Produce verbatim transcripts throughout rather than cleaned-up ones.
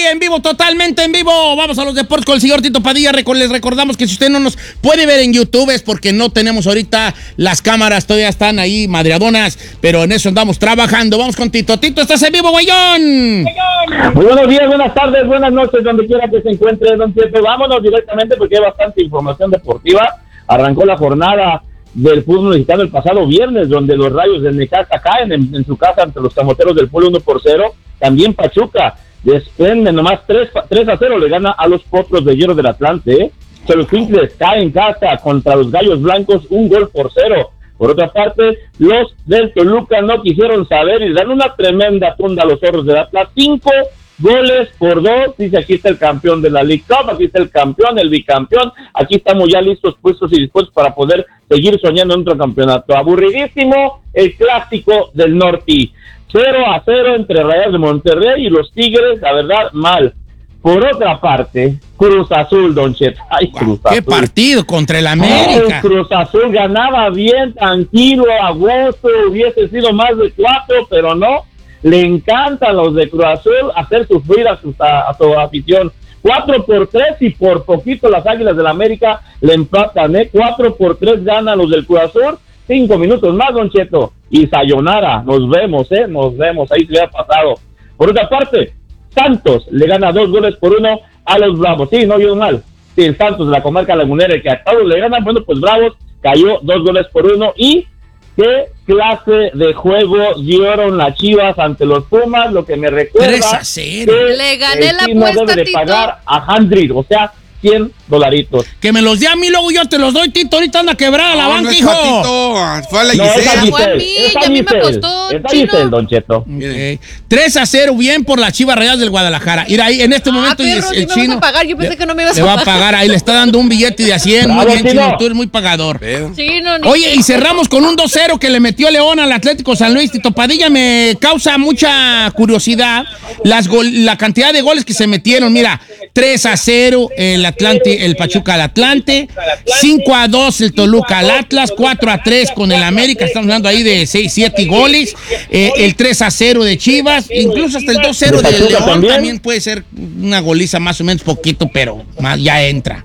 en vivo, totalmente en vivo. Vamos a los deportes con el señor Tito Padilla. Les recordamos que si usted no nos puede ver en YouTube es porque no tenemos ahorita las cámaras, todavía están ahí madreadonas, pero en eso andamos trabajando. Vamos con Tito. Tito, ¿estás en vivo, güeyón? Muy buenos días, buenas tardes, buenas noches, donde quiera que se encuentre, don Tito. Vámonos directamente porque hay bastante información deportiva. Arrancó la jornada del fútbol mexicano el pasado viernes, donde los Rayos del Necaxa caen en, en su casa ante los Camoteros del Pueblo uno por cero. También Pachuca desprende nomás tres a cero, le gana a los Potros de Hierro del Atlante. ¿eh? Los Quincles caen en casa contra los Gallos Blancos, un gol por cero. Por otra parte, los del Toluca no quisieron saber y dan una tremenda tunda a los Zorros del Atlas, cinco goles por dos. Dice, aquí está el campeón de la League Cup, aquí está el campeón, el bicampeón, aquí estamos ya listos, puestos y dispuestos para poder seguir soñando en otro campeonato. Aburridísimo el clásico del norte, cero a cero entre Rayados de Monterrey y los Tigres, la verdad, mal. Por otra parte, Cruz Azul, don Cheto. Ay, Cruz Azul. ¿Qué partido contra el América? Ay, Cruz Azul ganaba bien, tranquilo, a gusto, hubiese sido más de cuatro, pero no. Le encantan los de Cruz Azul hacer sufrir a su, a, a su afición. Cuatro por tres y por poquito las Águilas del América le empatan, ¿eh? Cuatro por tres ganan los del Cruz Azul. Cinco minutos más, don Cheto. Y sayonara, nos vemos, ¿eh? Nos vemos, ahí se ha pasado. Por otra parte, Santos le gana dos goles por uno a los Bravos. Sí, no vio mal. Sí, el Santos de la comarca lagunera, el que a todos le ganan, bueno, pues Bravos cayó dos goles por uno. Y qué clase de juego dieron las Chivas ante los Pumas, lo que me recuerda tres a cero. que le gané la no apuesta, debe de Tito. pagar a Handrid, o sea, cien dolaritos. Que me los dé a mí, luego yo te los doy, Tito. Ahorita anda quebrada la No, banca, no es hijo. Patito, fue a la No, es Giselle. a Fue a mí, Giselle, es y a a mí me Giselle, costó, es a chino. Giselle, don Cheto. Okay. tres a cero, bien por la Chivas Rayadas del Guadalajara. Mira, ahí en este Ah, momento perro, el, sí el me chino vas a pagar, yo pensé le, que no me ibas le a va a pagar. pagar, ahí le está dando un billete de a cien. Muy Bravo, bien, Chino. chino, tú eres muy pagador. Pero- Sí, no, ni Oye, y cerramos con un dos cero que le metió León al Atlético San Luis. Tito Padilla, me causa mucha curiosidad las gol, la cantidad de goles que se metieron. Mira, tres a cero el Atlante, el Pachuca al Atlante, cinco a dos el Toluca al Atlas, cuatro a tres con el América, estamos hablando ahí de seis, siete goles, eh, el tres a cero de Chivas, incluso hasta el dos cero de León también. también puede ser una goliza más o menos poquito, pero más ya entra.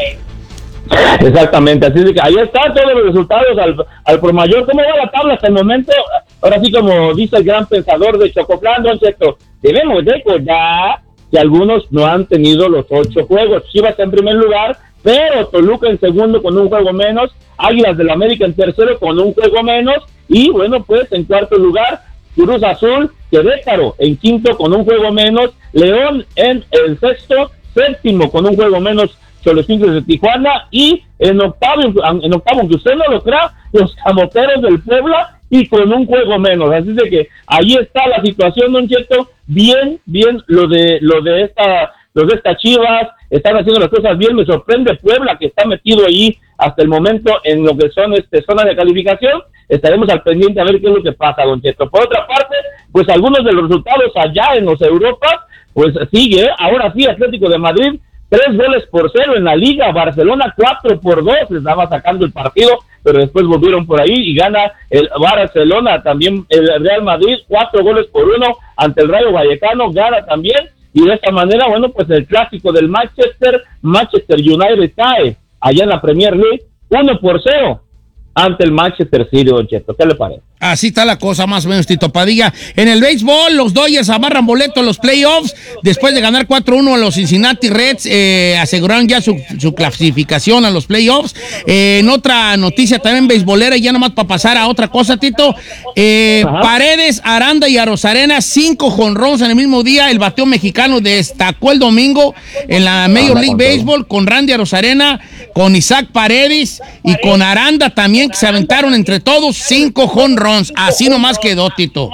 Exactamente, así es que ahí están todos los resultados al, al por mayor. ¿Cómo va la tabla hasta el momento? Ahora sí, como dice el gran pensador de Chocoflan, don Cheto, debemos recordar que algunos no han tenido los ocho juegos. Chivas está en primer lugar, pero Toluca en segundo con un juego menos, Águilas del América en tercero con un juego menos, y bueno, pues en cuarto lugar, Cruz Azul, Querétaro en quinto con un juego menos, León en el sexto, séptimo con un juego menos, Cholos Tigres de Tijuana, y en octavo, en octavo, aunque usted no lo crea, los Camoteros del Puebla, y con un juego menos. Así de que ahí está la situación, don Cheto. Bien, bien, lo de lo de esta, los de estas Chivas están haciendo las cosas bien. Me sorprende Puebla, que está metido ahí hasta el momento en lo que son este zona de calificación. Estaremos al pendiente a ver qué es lo que pasa, don Cheto. Por otra parte, pues algunos de los resultados allá en los Europas, pues sigue, ¿eh? Ahora sí, Atlético de Madrid, tres goles por cero en la Liga, Barcelona cuatro por dos, les estaba sacando el partido, pero después volvieron por ahí y gana el Barcelona, también el Real Madrid, cuatro goles por uno ante el Rayo Vallecano, gana también, y de esta manera, bueno, pues el clásico del Manchester, Manchester United cae allá en la Premier League, uno por cero ante el Manchester City, don Cheto. ¿Qué le parece? Así está la cosa, más o menos, Tito Padilla. En el béisbol, los Dodgers amarran boleto a los playoffs. Después de ganar cuatro uno a los Cincinnati Reds, eh, aseguraron ya su, su clasificación a los playoffs. Eh, en otra noticia también beisbolera, y ya nomás para pasar a otra cosa, Tito. Eh, Paredes, Aranda y Arozarena, cinco jonrones en el mismo día. El bateo mexicano destacó el domingo en la Major League Baseball con Randy Arozarena, con Isaac Paredes y con Aranda también, que se aventaron entre todos cinco jonrones. Así nomás quedó, Tito.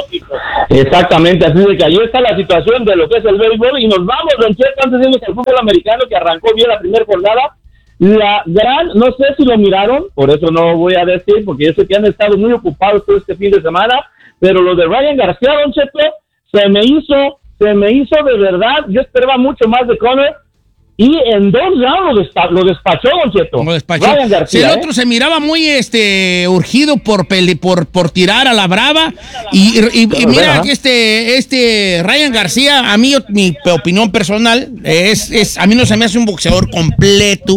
Exactamente, así de que ahí está la situación de lo que es el béisbol, y nos vamos, don Cheto, antes de irnos al fútbol americano, que arrancó bien la primera jornada. La gran, no sé si lo miraron, por eso no voy a decir, porque yo sé que han estado muy ocupados todo este fin de semana, pero lo de Ryan García, don Cheto, se me hizo, se me hizo de verdad, yo esperaba mucho más de Conner, y en dos rounds lo, despa lo despachó, Don Cheto. Lo despachó. Ryan García, sí, el otro ¿eh? se miraba muy este urgido por, peli, por, por tirar a la brava. Y, y, y, y mira que este, este Ryan García, a mí, mi opinión personal, es, es, a mí no se me hace un boxeador completo,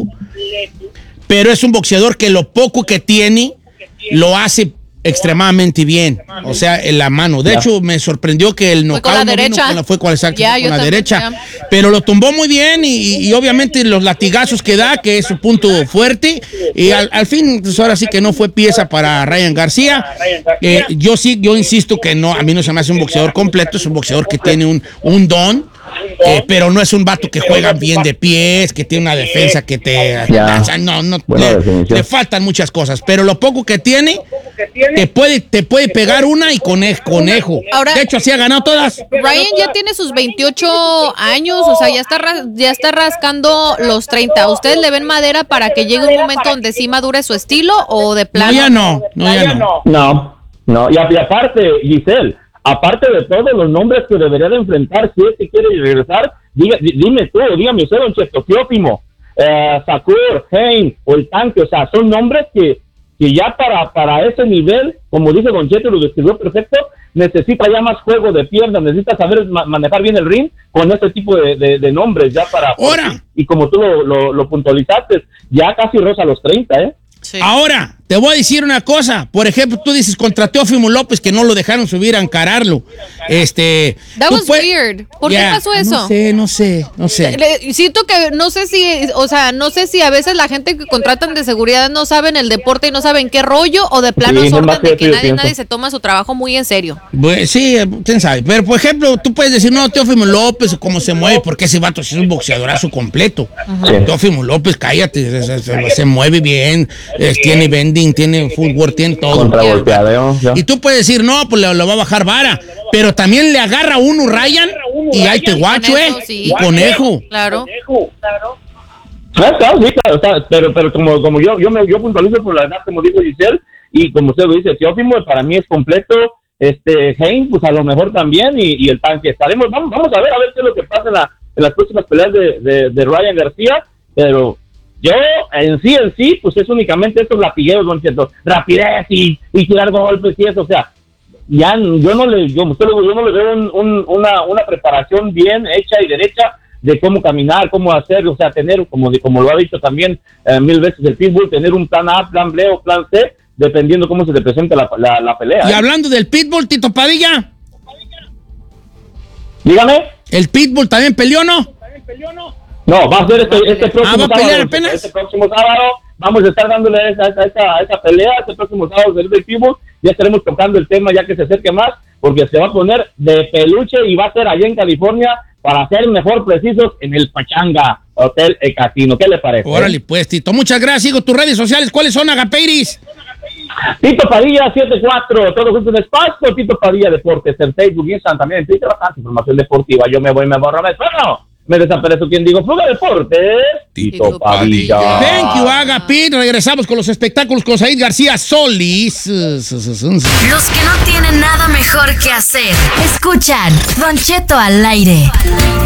pero es un boxeador que lo poco que tiene lo hace extremadamente bien, o sea, en la mano. De yeah. hecho, me sorprendió que el knockout fue con la no derecha. Vino con la, fue con, exacto, yeah, con la también, derecha, yeah. pero lo tumbó muy bien y, y obviamente los latigazos que da, que es su punto fuerte, y al, al fin, pues ahora sí que no fue pieza para Ryan García. Eh, yo sí, yo insisto que no, a mí no se me hace un boxeador completo, es un boxeador que tiene un, un don. Eh, pero no es un vato que juega bien de pies, que tiene una defensa que te... Ya. O sea, no, no, le, le faltan muchas cosas, pero lo poco que tiene, te puede, te puede pegar una y conejo. conejo. Ahora, de hecho, así ha ganado todas. Ryan ya tiene sus veintiocho años, o sea, ya está, ya está rascando los treinta. ¿Ustedes le ven madera para que llegue un momento donde sí madure su estilo o de plano? No, ya no, no, ya no. No, no, y, y aparte, Giselle, aparte de todos los nombres que debería de enfrentar si es que quiere regresar, diga, dime tú, dígame usted, Don Cheto, Teófimo, eh, Shakur, Hein o el Tanque, o sea, son nombres que, que ya para, para ese nivel, como dice Don Cheto, lo describió perfecto, necesita ya más juego de piernas, necesita saber ma manejar bien el ring con este tipo de, de, de nombres ya para... Ahora. Y como tú lo, lo, lo puntualizaste, ya casi roza los treinta, ¿eh? Sí. Ahora, te voy a decir una cosa. Por ejemplo, tú dices contra Teófimo López que no lo dejaron subir a encararlo. Este. That was weird. ¿Por yeah. qué pasó eso? No sé, no sé, no sé. Le, siento que no sé si, o sea, no sé si a veces la gente que contratan de seguridad no saben el deporte y no saben qué rollo, o de plano sí, sorten de que nadie, nadie se toma su trabajo muy en serio. Pues, sí, quién sabe. Pero, por ejemplo, tú puedes decir, no, Teófimo López, cómo se mueve, porque ese vato es un boxeadorazo completo. Sí. Teófimo López, cállate, se, se, se mueve bien, es, tiene bending, tiene footwork, tiene todo. Contragolpeadeo. Y tú puedes decir, no, pues lo, lo va a bajar vara. Pero también le agarra uno Ryan y ahí te guacho, ¿eh? Sí. Y conejo. Claro. Claro. Claro, sí, claro, o sea, pero, pero como, como yo, yo me yo puntualizo por la edad, como dijo Giselle, y como usted lo dice, Teófimo para mí es completo, este, Hein, pues a lo mejor también, y, y el Tanque. Estaremos, vamos, vamos a ver, a ver qué es lo que pasa en, la, en las próximas peleas de, de, de Ryan García, pero yo, en sí, en sí, pues es únicamente estos latigueos, Don Cheto, rapidez y, y tirar golpes y eso, o sea, ya yo no le, yo, usted lo, yo no le veo un, un, una, una preparación bien hecha y derecha de cómo caminar, cómo hacer, o sea, tener, como, como lo ha dicho también eh, mil veces el Pitbull, tener un plan A, plan B o plan C, dependiendo cómo se te presente la, la, la pelea. Y ¿eh? hablando del Pitbull, Tito Padilla. Dígame. ¿El Pitbull también peleó, no? ¿También peleó, no? No, va a ser este, este próximo ah, ¿va a pelear sábado. Apenas? Este próximo sábado vamos a estar dándole a esa, a esa, a esa pelea, este próximo sábado del Pitbull. Ya estaremos tocando el tema ya que se acerque más, porque se va a poner de peluche y va a ser allá en California, para ser mejor precisos, en el Pachanga Hotel El Casino. ¿Qué le parece? Órale, pues, Tito. Muchas gracias. Sigo tus redes sociales. ¿Cuáles son, Agapeiris? Tito Padilla setenta y cuatro, todos juntos en espacio. Tito Padilla Deportes en Facebook y Instagram, también en Twitter. Bastante información deportiva. Yo me voy, me borro, me sueno. Me desaparezco quien digo, Fuga Deportes. Tito, Tito Padilla. Thank you, Agapit. Regresamos con los espectáculos con Said García Solís. Los que no tienen nada mejor que hacer. Escuchan Don Cheto al aire.